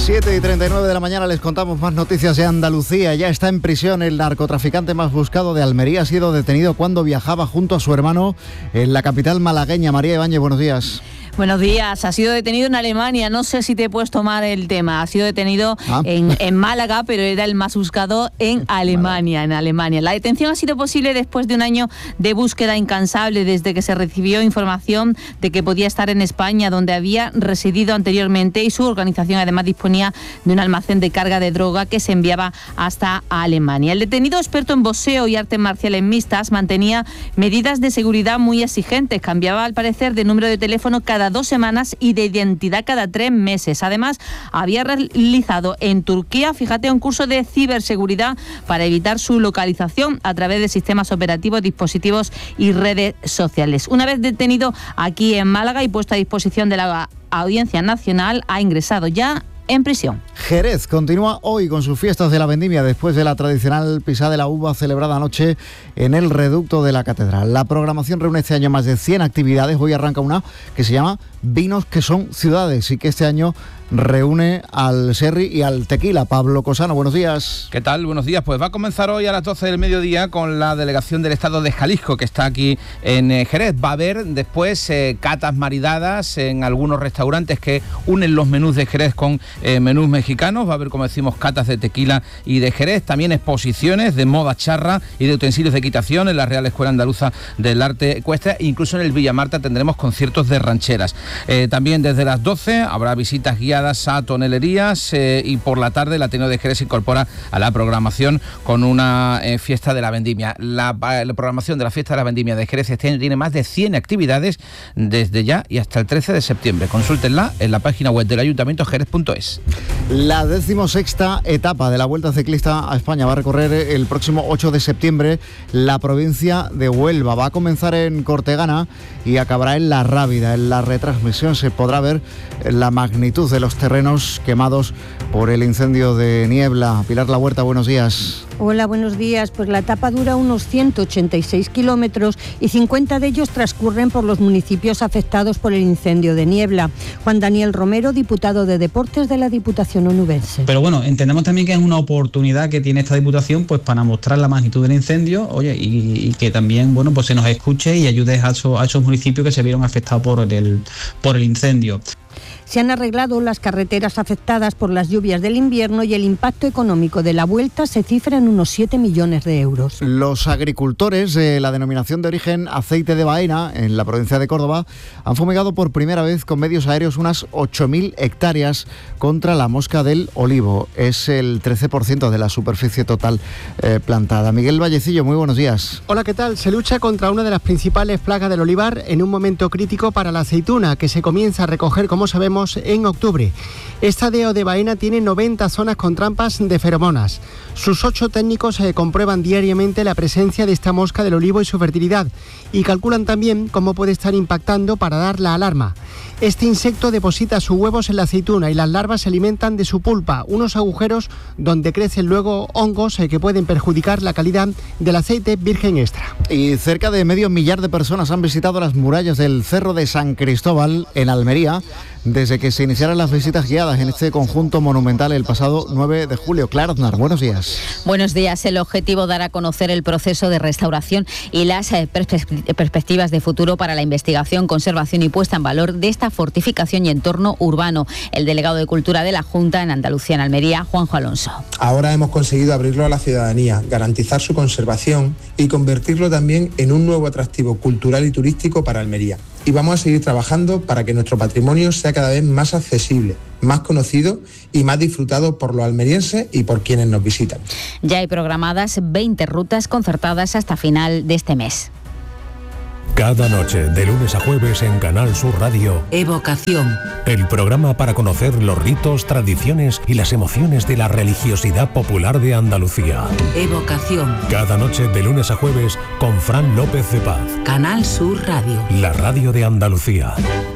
7:39 de la mañana les contamos más noticias de Andalucía. Ya está en prisión el narcotraficante más buscado de Almería. Ha sido detenido cuando viajaba junto a su hermano en la capital malagueña. María Ibáñez, buenos días. Buenos días. Ha sido detenido en Alemania. No sé si te puedes tomar el tema. Ha sido detenido en Málaga, pero era el más buscado en Alemania. La detención ha sido posible después de un año de búsqueda incansable desde que se recibió información de que podía estar en España, donde había residido anteriormente, y su organización además disponía de un almacén de carga de droga que se enviaba hasta Alemania. El detenido, experto en boxeo y artes marciales mixtas, mantenía medidas de seguridad muy exigentes. Cambiaba, al parecer, de número de teléfono cada 2 semanas y de identidad cada 3 meses. Además, había realizado en Turquía, fíjate, un curso de ciberseguridad para evitar su localización a través de sistemas operativos, dispositivos y redes sociales. Una vez detenido aquí en Málaga y puesto a disposición de la Audiencia Nacional, ha ingresado ya en prisión. Jerez continúa hoy con sus fiestas de la vendimia después de la tradicional pisada de la uva celebrada anoche en el reducto de la catedral. La programación reúne este año más de 100 actividades. Hoy arranca una que se llama Vinos que son ciudades y que este año reúne al sherry y al tequila. Pablo Cosano, buenos días. ¿Qué tal? Buenos días. Pues va a comenzar hoy a las 12 del mediodía con la delegación del Estado de Jalisco, que está aquí en Jerez. Va a haber después catas maridadas en algunos restaurantes que unen los menús de Jerez con menús mexicanos. Va a haber, como decimos, catas de tequila y de Jerez. También exposiciones de moda charra y de utensilios de equitación en la Real Escuela Andaluza del Arte Ecuestre. Incluso en el Villamarta tendremos conciertos de rancheras. También desde las 12 habrá visitas guiadas a tonelerías y por la tarde el Ateneo de Jerez se incorpora a la programación con una fiesta de la vendimia. La programación de la fiesta de la vendimia de Jerez este año tiene más de 100 actividades desde ya y hasta el 13 de septiembre. Consúltenla en la página web del Ayuntamiento, jerez.es. La 16ª etapa de la Vuelta Ciclista a España va a recorrer el próximo 8 de septiembre la provincia de Huelva. Va a comenzar en Cortegana y acabará en La Rábida. En la retransmisión se podrá ver la magnitud de los terrenos quemados por el incendio de Niebla. Pilar La Huerta, buenos días. Hola, buenos días. Pues la etapa dura unos 186 kilómetros y 50 de ellos transcurren por los municipios afectados por el incendio de Niebla. Juan Daniel Romero, diputado de Deportes de la Diputación Onubense. Pero bueno, entendemos también que es una oportunidad que tiene esta Diputación pues para mostrar la magnitud del incendio, y que también pues se nos escuche y ayude a esos municipios que se vieron afectados por el incendio. Se han arreglado las carreteras afectadas por las lluvias del invierno y el impacto económico de la vuelta se cifra en unos 7 millones de euros. Los agricultores de la denominación de origen Aceite de Baena, en la provincia de Córdoba, han fumigado por primera vez con medios aéreos unas 8.000 hectáreas contra la mosca del olivo. Es el 13% de la superficie total plantada. Miguel Vallecillo, muy buenos días. Hola, ¿qué tal? Se lucha contra una de las principales plagas del olivar en un momento crítico para la aceituna, que se comienza a recoger, como sabemos, en octubre. Esta DO de Baena tiene 90 zonas con trampas de feromonas. Sus 8 técnicos comprueban diariamente la presencia de esta mosca del olivo y su fertilidad, y calculan también cómo puede estar impactando para dar la alarma. Este insecto deposita sus huevos en la aceituna y las larvas se alimentan de su pulpa, unos agujeros donde crecen luego hongos que pueden perjudicar la calidad del aceite virgen extra. Y cerca de medio millar de personas han visitado las murallas del Cerro de San Cristóbal en Almería desde que se iniciaron las visitas guiadas en este conjunto monumental el pasado 9 de julio. Clara Aznar, buenos días. Buenos días. El objetivo, dar a conocer el proceso de restauración y las perspectivas de futuro para la investigación, conservación y puesta en valor de esta fortificación y entorno urbano. El delegado de Cultura de la Junta en Andalucía, en Almería, Juanjo Alonso. Ahora hemos conseguido abrirlo a la ciudadanía, garantizar su conservación y convertirlo también en un nuevo atractivo cultural y turístico para Almería. Y vamos a seguir trabajando para que nuestro patrimonio sea cada vez más accesible, más conocido y más disfrutado por los almerienses y por quienes nos visitan. Ya hay programadas 20 rutas concertadas hasta final de este mes. Cada noche, de lunes a jueves en Canal Sur Radio, Evocación. El programa para conocer los ritos, tradiciones y las emociones de la religiosidad popular de Andalucía. Evocación. Cada noche, de lunes a jueves, con Fran López de Paz. Canal Sur Radio. La radio de Andalucía.